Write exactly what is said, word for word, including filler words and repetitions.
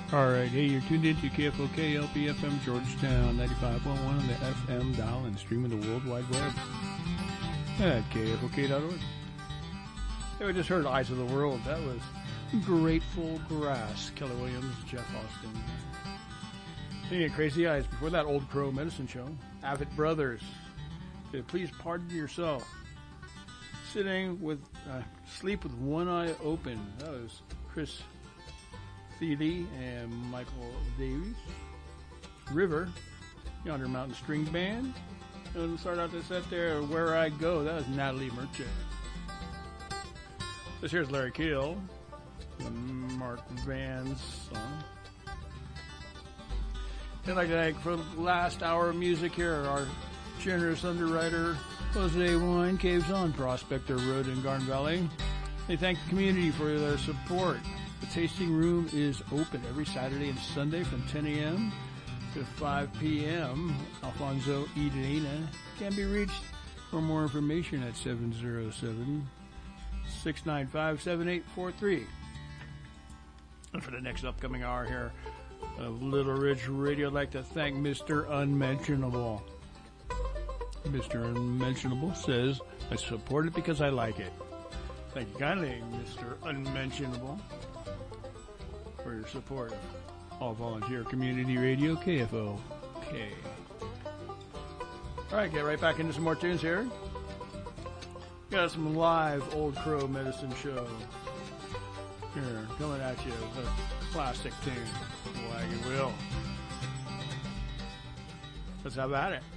All right, hey, you're tuned in to K F O K L P F M Georgetown, ninety-five point one on the F M dial and streaming the World Wide Web at K F O K dot org. Hey, we just heard Eyes of the World. That was Grateful Grass, Keller Williams, Jeff Austin. Singing Crazy Eyes. Before that, Old Crow Medicine Show. Avett Brothers. Please pardon yourself. Sitting with, uh, sleep with one eye open. That was Chris Thiele and Michael Davies. River, Yonder Mountain String Band. And we'll start out the set there, Where I Go. That was Natalie Merchant. This here's Larry Kill, Mark Van's song. I'd like to thank for the last hour of music here, our generous underwriter, Jose Wine Caves on Prospector Road in Garden Valley. They thank the community for their support. The tasting room is open every Saturday and Sunday from ten a.m. to five p.m. Alfonso Edina can be reached for more information at seven oh seven, six nine five, seven eight four three. And for the next upcoming hour here of Little Ridge Radio, I'd like to thank Mister Unmentionable. Mister Unmentionable says, I support it because I like it. Thank you kindly, Mister Unmentionable, for your support of all volunteer community radio, K F O K. All right, get right back into some more tunes here. Got some live Old Crow Medicine Show here, coming at you with a classic tune, Wagon Wheel. Let's have at it.